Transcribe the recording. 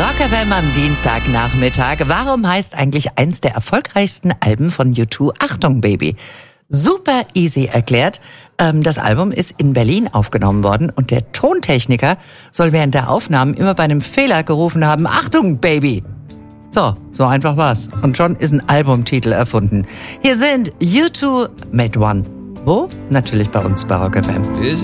Rock FM am Dienstagnachmittag. Warum heißt eigentlich eins der erfolgreichsten Alben von U2 Achtung Baby? Super easy erklärt. Das Album ist in Berlin aufgenommen worden und der Tontechniker soll während der Aufnahmen immer bei einem Fehler gerufen haben, Achtung Baby! So einfach war's. Und schon ist ein Albumtitel erfunden. Hier sind U2 mit One. Wo? Natürlich bei uns bei Rock FM.